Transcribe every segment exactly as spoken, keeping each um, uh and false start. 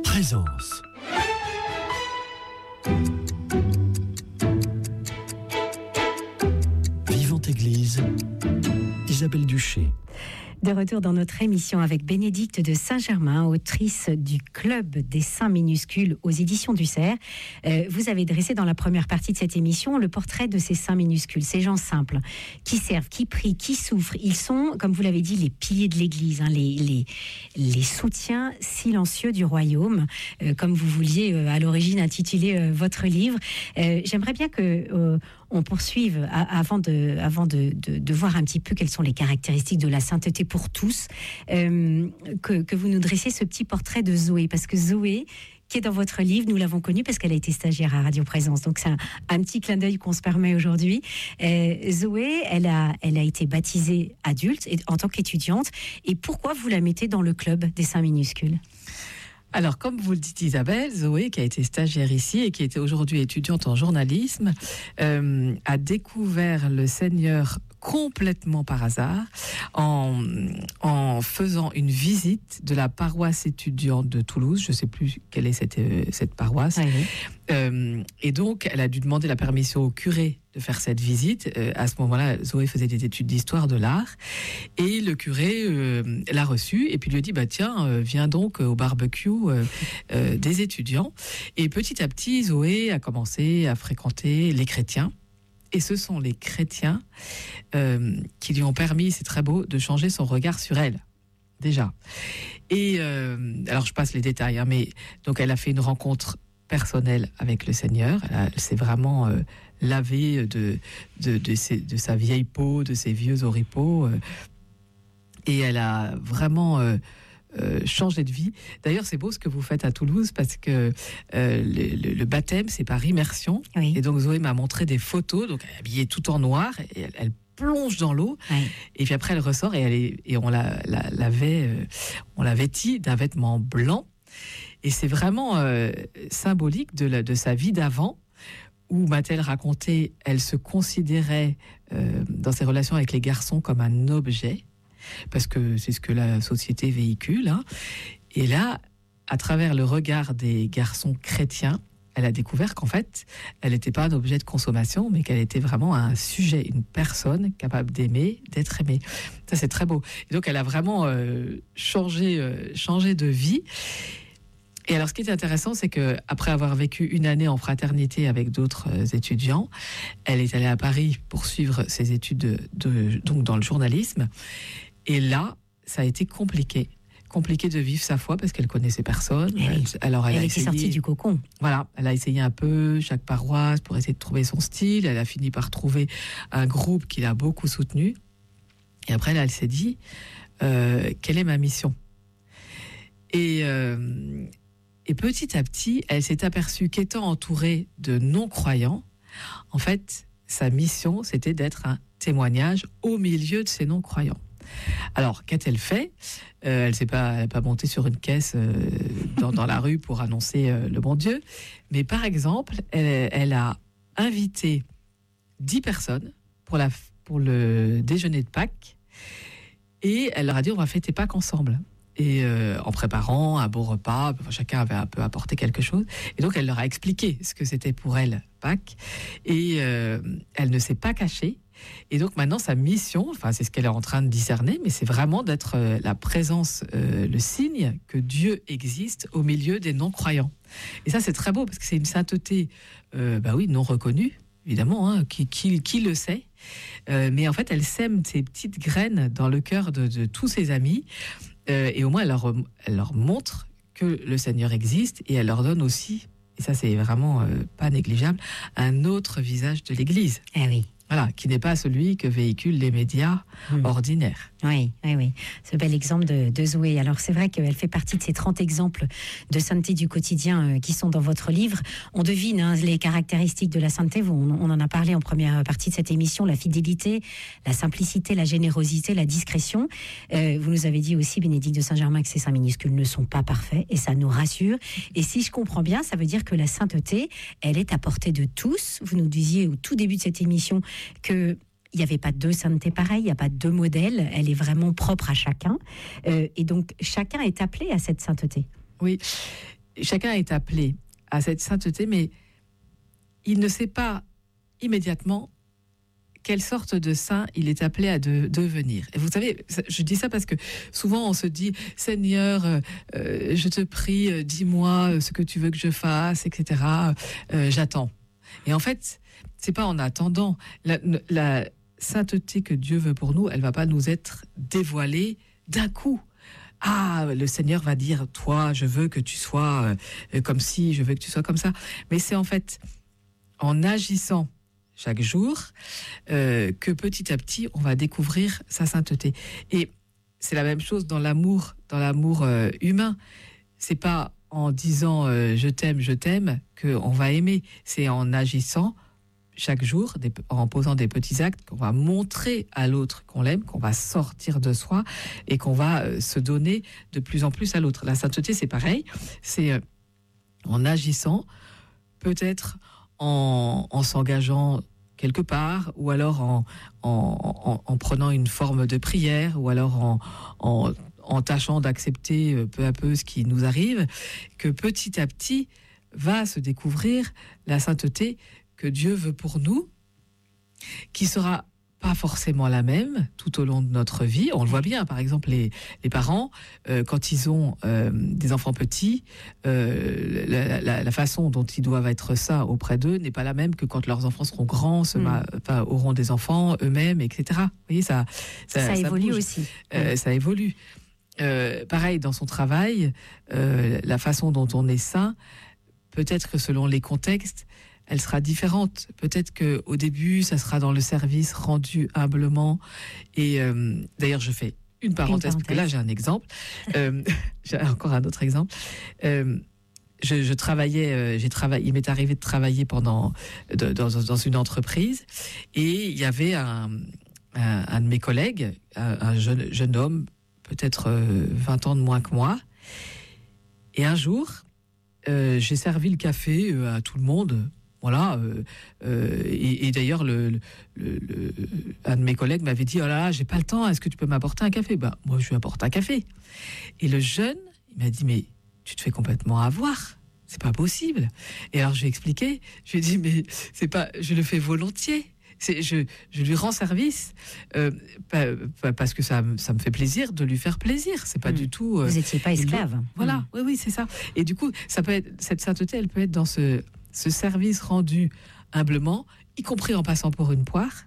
Présence. Vivante Église, Isabelle Duché. De retour dans notre émission avec Bénédicte de Saint-Germain, autrice du Club des Saints minuscules aux éditions du Cerf. Euh, vous avez dressé dans la première partie de cette émission le portrait de ces saints minuscules, ces gens simples, qui servent, qui prient, qui souffrent. Ils sont, comme vous l'avez dit, les piliers de l'Église, hein, les, les, les soutiens silencieux du royaume, euh, comme vous vouliez euh, à l'origine intituler euh, votre livre. Euh, j'aimerais bien que... Euh, on poursuive avant, de, avant de, de, de voir un petit peu quelles sont les caractéristiques de la sainteté pour tous, euh, que, que vous nous dressiez ce petit portrait de Zoé, parce que Zoé, qui est dans votre livre, nous l'avons connue parce qu'elle a été stagiaire à Radio Présence, donc c'est un, un petit clin d'œil qu'on se permet aujourd'hui. Euh, Zoé, elle a, elle a été baptisée adulte et, en tant qu'étudiante, et pourquoi vous la mettez dans le club des saints minuscules ? Alors, comme vous le dites, Isabelle, Zoé, qui a été stagiaire ici et qui était aujourd'hui étudiante en journalisme, euh, a découvert le Seigneur complètement par hasard en, en faisant une visite de la paroisse étudiante de Toulouse. Je ne sais plus quelle est cette, euh, cette paroisse. Ah oui. Euh, et donc, elle a dû demander la permission au curé de faire cette visite. Euh, à ce moment-là, Zoé faisait des études d'histoire de l'art. Et le curé euh, l'a reçue et puis lui a dit, bah, tiens, euh, viens donc au barbecue euh, euh, des étudiants. Et petit à petit, Zoé a commencé à fréquenter les chrétiens. Et ce sont les chrétiens euh, qui lui ont permis, c'est très beau, de changer son regard sur elle, déjà. Et euh, alors, je passe les détails, hein, mais donc elle a fait une rencontre personnelle avec le Seigneur. Elle, a, elle s'est vraiment euh, lavée de, de, de, ses, de sa vieille peau, de ses vieux oripeaux. Euh, et elle a vraiment... Euh, Euh, changer de vie. D'ailleurs, c'est beau ce que vous faites à Toulouse parce que euh, le, le, le baptême, c'est par immersion. Oui. Et donc, Zoé m'a montré des photos. Donc, elle est habillée tout en noir et elle, elle plonge dans l'eau. Oui. Et puis après, elle ressort et, elle est, et on la, la, l'avait, euh, on la vêtit d'un vêtement blanc. Et c'est vraiment euh, symbolique de, la, de sa vie d'avant, où, m'a-t-elle raconté, elle se considérait euh, dans ses relations avec les garçons comme un objet. Parce que c'est ce que la société véhicule. Hein. Et là, à travers le regard des garçons chrétiens, elle a découvert qu'en fait, elle n'était pas un objet de consommation, mais qu'elle était vraiment un sujet, une personne capable d'aimer, d'être aimée. Ça, c'est très beau. Et donc, elle a vraiment euh, changé, euh, changé de vie. Et alors, ce qui est intéressant, c'est qu'après avoir vécu une année en fraternité avec d'autres euh, étudiants, elle est allée à Paris pour suivre ses études de, de, donc dans le journalisme. Et là, ça a été compliqué. Compliqué de vivre sa foi parce qu'elle connaissait personne. Oui. Elle, alors elle, elle a était essayé, sortie du cocon. Voilà, elle a essayé un peu chaque paroisse pour essayer de trouver son style. Elle a fini par trouver un groupe qui l'a beaucoup soutenu. Et après, là, elle s'est dit, euh, quelle est ma mission ? Et, euh, et petit à petit, elle s'est aperçue qu'étant entourée de non-croyants, en fait, sa mission, c'était d'être un témoignage au milieu de ces non-croyants. Alors, qu'a-t-elle fait ? euh, Elle ne s'est pas, elle pas montée sur une caisse euh, dans, dans la rue pour annoncer euh, le bon Dieu. Mais par exemple, elle, elle a invité dix personnes pour, la, pour le déjeuner de Pâques. Et elle leur a dit, on va fêter Pâques ensemble. Et euh, en préparant un beau repas, enfin, chacun avait un peu apporté quelque chose. Et donc, elle leur a expliqué ce que c'était pour elle, Pâques. Et euh, elle ne s'est pas cachée. Et donc maintenant, sa mission, enfin c'est ce qu'elle est en train de discerner, mais c'est vraiment d'être euh, la présence, euh, le signe que Dieu existe au milieu des non-croyants. Et ça, c'est très beau parce que c'est une sainteté, euh, bah oui, non reconnue, évidemment, hein, qui, qui, qui le sait. Euh, mais en fait, elle sème ces petites graines dans le cœur de, de tous ses amis, euh, et au moins elle leur, elle leur montre que le Seigneur existe, et elle leur donne aussi, et ça c'est vraiment euh, pas négligeable, un autre visage de l'Église. Eh oui. Voilà, qui n'est pas celui que véhiculent les médias mmh. ordinaires. Oui, oui, oui. Ce bel exemple de, de Zoé. Alors, c'est vrai qu'elle fait partie de ces trente exemples de sainteté du quotidien euh, qui sont dans votre livre. On devine hein, les caractéristiques de la sainteté. On, on en a parlé en première partie de cette émission. La fidélité, la simplicité, la générosité, la discrétion. Euh, vous nous avez dit aussi, Bénédicte de Saint-Germain, que ces saints minuscules ne sont pas parfaits et ça nous rassure. Et si je comprends bien, ça veut dire que la sainteté, elle est à portée de tous. Vous nous disiez au tout début de cette émission qu'il n'y avait pas deux saintetés pareilles, il n'y a pas deux modèles, elle est vraiment propre à chacun. Euh, et donc, chacun est appelé à cette sainteté. Oui, chacun est appelé à cette sainteté, mais il ne sait pas immédiatement quelle sorte de saint il est appelé à de, devenir. Et vous savez, je dis ça parce que souvent on se dit « Seigneur, euh, je te prie, euh, dis-moi ce que tu veux que je fasse, et cetera Euh, j'attends. » Et en fait, c'est pas en attendant. La, la sainteté que Dieu veut pour nous, elle va pas nous être dévoilée d'un coup. Ah, le Seigneur va dire « Toi, je veux que tu sois euh, comme ci, je veux que tu sois comme ça. » Mais c'est en fait en agissant chaque jour, euh, que petit à petit, on va découvrir sa sainteté. Et c'est la même chose dans l'amour, dans l'amour euh, humain. C'est pas en disant euh, je t'aime, je t'aime qu'on va aimer. C'est en agissant chaque jour, des, en posant des petits actes, qu'on va montrer à l'autre qu'on l'aime, qu'on va sortir de soi et qu'on va euh, se donner de plus en plus à l'autre. La sainteté, c'est pareil. C'est euh, en agissant, peut-être en, en s'engageant quelque part, ou alors en, en, en, en prenant une forme de prière, ou alors en, en, en tâchant d'accepter peu à peu ce qui nous arrive, que petit à petit va se découvrir la sainteté que Dieu veut pour nous, qui sera pas forcément la même tout au long de notre vie. On le voit bien, par exemple, les, les parents, euh, quand ils ont euh, des enfants petits, euh, la, la, la façon dont ils doivent être saints auprès d'eux n'est pas la même que quand leurs enfants seront grands, se ma, enfin, auront des enfants eux-mêmes, et cetera. Vous voyez, ça, ça, ça, ça évolue bouge. aussi. Euh, ça évolue. Euh, pareil, dans son travail, euh, la façon dont on est saint, peut-être que selon les contextes, elle sera différente. Peut-être qu'au début, ça sera dans le service rendu humblement. Et euh, d'ailleurs, je fais une parenthèse, parce que là, j'ai un exemple. euh, j'ai encore un autre exemple. Euh, je, je travaillais, euh, j'ai travaillé, il m'est arrivé de travailler pendant, de, dans, dans une entreprise. Et il y avait un, un, un de mes collègues, un, un jeune, jeune homme, peut-être euh, vingt ans de moins que moi. Et un jour, euh, j'ai servi le café euh, à tout le monde. Voilà, euh, euh, et, et d'ailleurs, le, le, le, un de mes collègues m'avait dit « Oh là là, j'ai pas le temps, est-ce que tu peux m'apporter un café ?» Ben, moi, je lui apporte un café. Et le jeune, il m'a dit « Mais tu te fais complètement avoir, c'est pas possible. » Et alors, je lui ai expliqué, je lui ai dit « Mais c'est pas, je le fais volontiers. C'est, je, je lui rends service euh, parce que ça, ça me fait plaisir de lui faire plaisir. C'est pas mmh. du tout... Euh, Vous n'étiez pas esclave. Le, voilà, mmh. oui, oui, c'est ça. Et du coup, ça peut être, cette sainteté, elle peut être dans ce... ce service rendu humblement, y compris en passant pour une poire.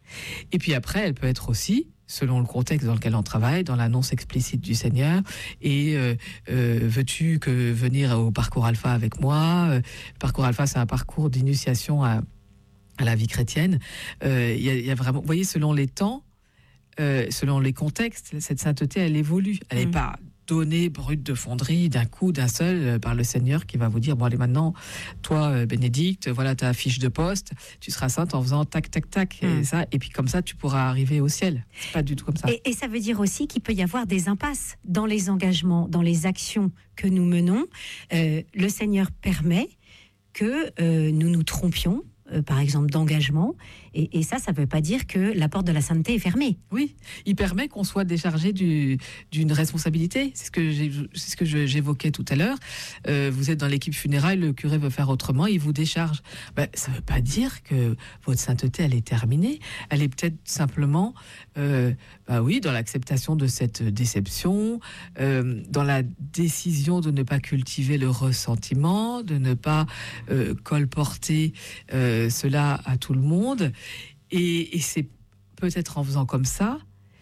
Et puis après, elle peut être aussi, selon le contexte dans lequel on travaille, dans l'annonce explicite du Seigneur. Et euh, euh, veux-tu que venir au parcours Alpha avec moi ? euh, Le parcours Alpha, c'est un parcours d'initiation à, à la vie chrétienne. Euh, y a, y a vraiment, vous voyez, selon les temps, euh, selon les contextes, cette sainteté, elle évolue. Elle n'est mmh. pas donnée brute de fonderie d'un coup, d'un seul, euh, par le Seigneur qui va vous dire, bon allez maintenant, toi euh, Bénédicte, voilà ta fiche de poste, tu seras sainte en faisant tac, tac, tac, mmh. et ça, et puis comme ça, tu pourras arriver au ciel. C'est pas du tout comme ça. Et, et ça veut dire aussi qu'il peut y avoir des impasses dans les engagements, dans les actions que nous menons. Euh, le Seigneur permet que euh, nous nous trompions, Euh, par exemple d'engagement, et, et ça, ça ne veut pas dire que la porte de la sainteté est fermée. Oui, il permet qu'on soit déchargé du, d'une responsabilité. C'est ce que, j'ai, c'est ce que je, j'évoquais tout à l'heure. Euh, vous êtes dans l'équipe funéraille, le curé veut faire autrement, il vous décharge. Ben, ça ne veut pas dire que votre sainteté, elle est terminée. Elle est peut-être simplement, euh, ben oui, dans l'acceptation de cette déception, euh, dans la décision de ne pas cultiver le ressentiment, de ne pas euh, colporter euh, cela à tout le monde, et, et c'est peut-être en faisant comme ça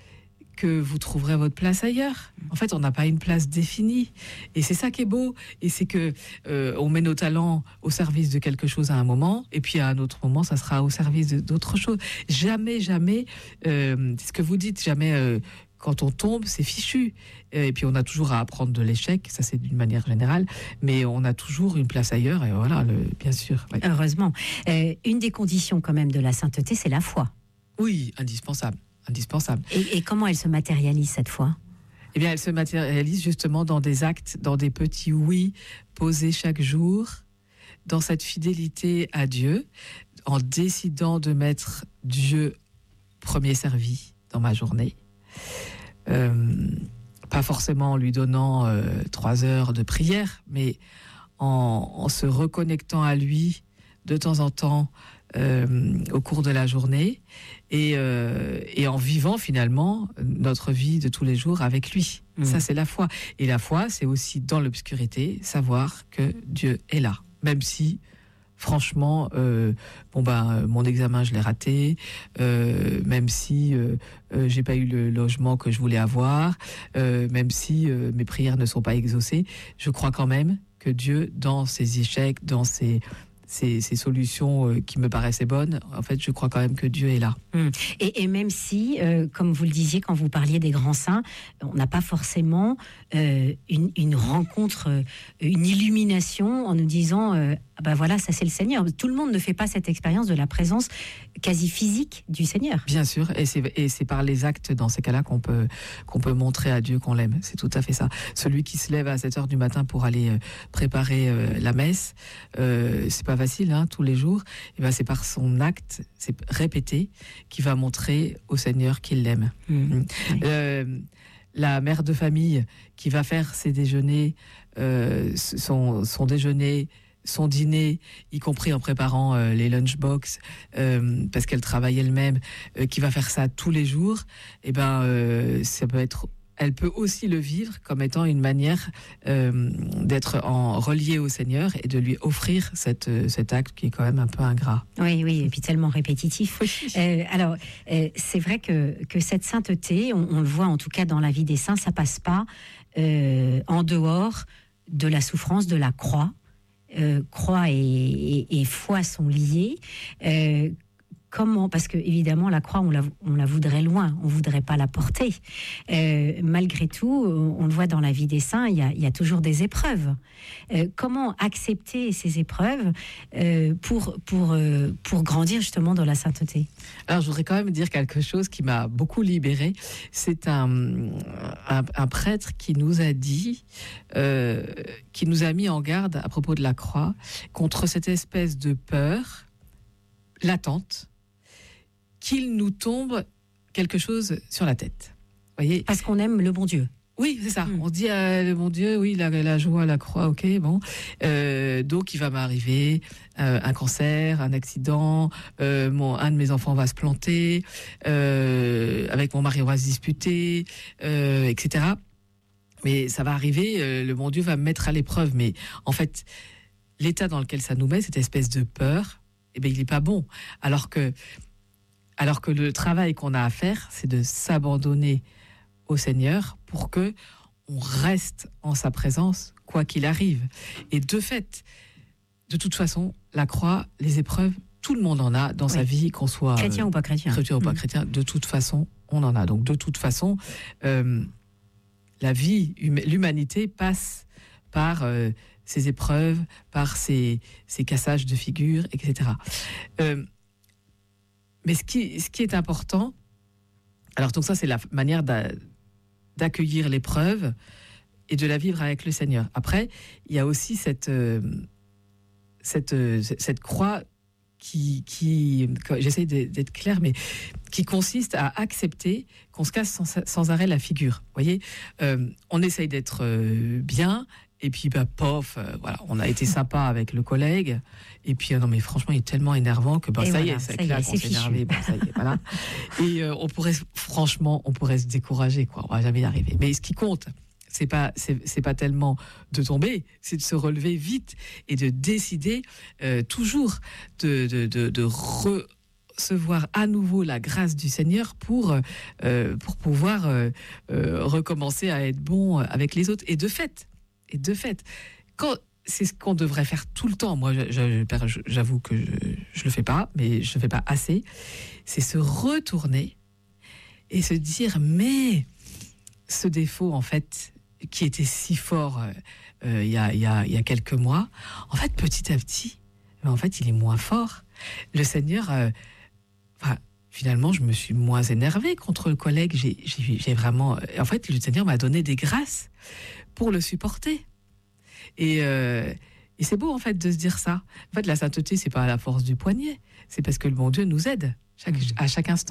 que vous trouverez votre place ailleurs. En fait, on n'a pas une place définie, et c'est ça qui est beau, et c'est que euh, on met nos talents au service de quelque chose à un moment, et puis à un autre moment, ça sera au service de, d'autre chose. Jamais, jamais, euh, c'est ce que vous dites, jamais... Euh, quand on tombe, c'est fichu. Et puis on a toujours à apprendre de l'échec, ça c'est d'une manière générale, mais on a toujours une place ailleurs, et voilà, le, bien sûr. Ouais. Heureusement. Euh, une des conditions quand même de la sainteté, c'est la foi. Oui, indispensable. indispensable. Et, et comment elle se matérialise cette foi ? Eh bien, elle se matérialise justement dans des actes, dans des petits oui posés chaque jour, dans cette fidélité à Dieu, en décidant de mettre Dieu premier servi dans ma journée. Euh, pas forcément en lui donnant euh, trois heures de prière, mais en, en se reconnectant à lui de temps en temps euh, au cours de la journée et, euh, et en vivant finalement notre vie de tous les jours avec lui. Mmh. Ça, c'est la foi. Et la foi, c'est aussi dans l'obscurité, savoir que Dieu est là. Même si, franchement, euh, bon ben, mon examen, je l'ai raté, euh, même si euh, euh, j'ai pas eu le logement que je voulais avoir, euh, même si euh, mes prières ne sont pas exaucées, je crois quand même que Dieu, dans ses échecs, dans ses... Ces, ces solutions qui me paraissaient bonnes, en fait, je crois quand même que Dieu est là. Mmh. Et, et même si, euh, comme vous le disiez quand vous parliez des grands saints, on n'a pas forcément euh, une, une rencontre, une illumination en nous disant, euh, ah ben voilà, ça c'est le Seigneur. Tout le monde ne fait pas cette expérience de la présence quasi physique du Seigneur. Bien sûr, et c'est, et c'est par les actes dans ces cas-là qu'on peut, qu'on peut montrer à Dieu qu'on l'aime. C'est tout à fait ça. Celui qui se lève à sept heures du matin pour aller euh, préparer euh, la messe, euh, c'est pas facile, hein, tous les jours. Et ben c'est par son acte, c'est répété, qui va montrer au Seigneur qu'il l'aime. Mmh. Mmh. Euh, la mère de famille qui va faire ses déjeuners, euh, son, son déjeuner, son dîner, y compris en préparant euh, les lunchbox, euh, parce qu'elle travaille elle-même, euh, qui va faire ça tous les jours, et ben euh, ça peut être, elle peut aussi le vivre comme étant une manière euh, d'être en reliée au Seigneur et de lui offrir cette, cet acte qui est quand même un peu ingrat. Oui, oui, et puis tellement répétitif. euh, alors, euh, c'est vrai que, que cette sainteté, on, on le voit en tout cas dans la vie des saints, ça passe pas euh, en dehors de la souffrance de la croix. Euh, croix et, et, et foi sont liées. Euh, comment ? Parce que évidemment la croix on la, on la voudrait loin, on voudrait pas la porter. Euh, malgré tout, on le voit dans la vie des saints, il y a, il y a toujours des épreuves. Euh, comment accepter ces épreuves euh, pour pour euh, pour grandir justement dans la sainteté ? Alors je voudrais quand même dire quelque chose qui m'a beaucoup libérée. C'est un un, un prêtre qui nous a dit, euh, qui nous a mis en garde à propos de la croix contre cette espèce de peur latente qu'il nous tombe quelque chose sur la tête. Voyez ? Parce qu'on aime le bon Dieu. Oui, c'est ça. Mmh. On dit euh, le bon Dieu, oui, la, la joie, la croix, ok, bon. Euh, donc il va m'arriver euh, un cancer, un accident, euh, mon, un de mes enfants va se planter, euh, avec mon mari on va se disputer, euh, et cetera. Mais ça va arriver, euh, le bon Dieu va me mettre à l'épreuve. Mais en fait, l'état dans lequel ça nous met, cette espèce de peur, eh ben il n'est pas bon. Alors que Alors que le travail qu'on a à faire, c'est de s'abandonner au Seigneur pour que on reste en sa présence, quoi qu'il arrive. Et de fait, de toute façon, la croix, les épreuves, tout le monde en a dans oui. sa vie, qu'on soit chrétien euh, ou pas chrétien. Chrétien ou pas mmh. chrétien, de toute façon, on en a. Donc de toute façon, euh, la vie, hum- l'humanité passe par euh, ces épreuves, par ces, ces cassages de figures, et cetera. Euh, Mais ce qui, ce qui est important, alors donc ça c'est la manière d'a, d'accueillir l'épreuve et de la vivre avec le Seigneur. Après, il y a aussi cette, euh, cette, euh, cette croix qui, qui j'essaie d'être claire, mais qui consiste à accepter qu'on se casse sans, sans arrêt la figure. Vous voyez, euh, on essaye d'être euh, bien. Et puis, bah, pof, euh, voilà, on a été sympa avec le collègue. Et puis, euh, non, mais franchement, il est tellement énervant que, bah, ça voilà, y est, ça claque, on s'est énervé. Bah, ça y est, voilà. Et euh, on pourrait, franchement, on pourrait se décourager, quoi. On va jamais y arriver. Mais ce qui compte, c'est pas, c'est, c'est pas tellement de tomber, c'est de se relever vite et de décider euh, toujours de, de, de, de re- recevoir à nouveau la grâce du Seigneur pour, euh, pour pouvoir euh, euh, recommencer à être bon avec les autres. Et de fait, Et de fait, quand, c'est ce qu'on devrait faire tout le temps. Moi, je, je, j'avoue que je ne le fais pas, mais je ne le fais pas assez. C'est se retourner et se dire, mais ce défaut, en fait, qui était si fort euh, il y a, il y a, il y a quelques mois, en fait, petit à petit, en fait, il est moins fort. Le Seigneur, euh, enfin, finalement, je me suis moins énervée contre le collègue. J'ai, j'ai, j'ai vraiment... En fait, le Seigneur m'a donné des grâces pour le supporter. Et, euh, et c'est beau, en fait, de se dire ça. En fait, la sainteté, c'est pas à la force du poignet. C'est parce que le bon Dieu nous aide chaque, mmh. à chaque instant.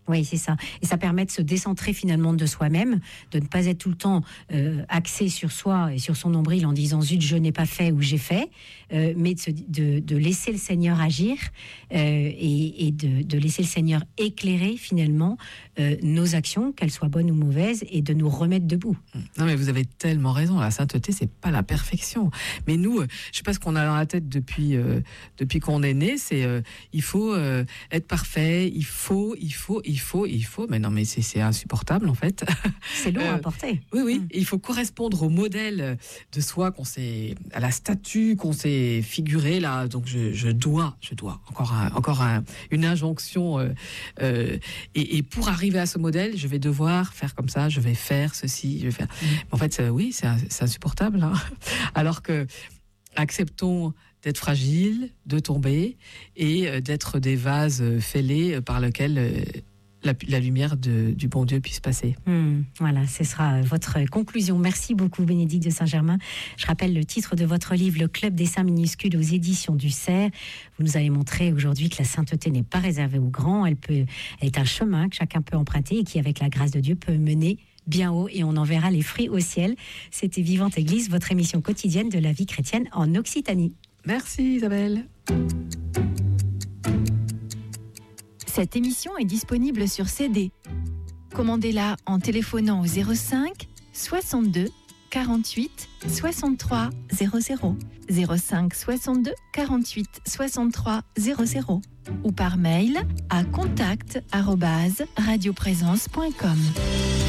Oui, c'est ça. Et ça permet de se décentrer finalement de soi-même, de ne pas être tout le temps euh, axé sur soi et sur son nombril en disant zut, je n'ai pas fait ou j'ai fait, euh, mais de, se, de, de laisser le Seigneur agir euh, et, et de, de laisser le Seigneur éclairer finalement euh, nos actions, qu'elles soient bonnes ou mauvaises, et de nous remettre debout. Non, mais vous avez tellement raison. La sainteté, c'est pas la perfection. Mais nous, euh, je sais pas ce qu'on a dans la tête depuis euh, depuis qu'on est né. C'est euh, il faut euh, être parfait. Il faut, il faut, il faut, il faut. Mais non, mais c'est, c'est insupportable en fait. C'est lourd euh, à porter. Oui, oui. Mmh. Il faut correspondre au modèle de soi qu'on s'est, à la statue qu'on s'est figurée là. Donc je, je dois, je dois encore un, encore un, une injonction. Euh, euh, et, et pour arriver à ce modèle, je vais devoir faire comme ça. Je vais faire ceci. Je vais faire. Mmh. En fait, euh, oui, c'est, c'est insupportable. Hein. Alors que acceptons d'être fragile, de tomber et euh, d'être des vases fêlés par lesquels euh, la, la lumière de, du bon Dieu puisse passer. Mmh, voilà, ce sera votre conclusion. Merci beaucoup, Bénédicte de Saint-Germain. Je rappelle le titre de votre livre, Le Club des Saints minuscules aux éditions du Cerf. Vous nous avez montré aujourd'hui que la sainteté n'est pas réservée aux grands. Elle peut, elle est un chemin que chacun peut emprunter et qui, avec la grâce de Dieu, peut mener bien haut, et on en verra les fruits au ciel. C'était Vivante Église, votre émission quotidienne de la vie chrétienne en Occitanie. Merci Isabelle. Cette émission est disponible sur C D. Commandez-la en téléphonant au zéro cinq soixante-deux quarante-huit soixante-trois zéro zéro, zéro cinq soixante-deux quarante-huit soixante-trois zéro zéro ou par mail à contact arobase radioprésence point com.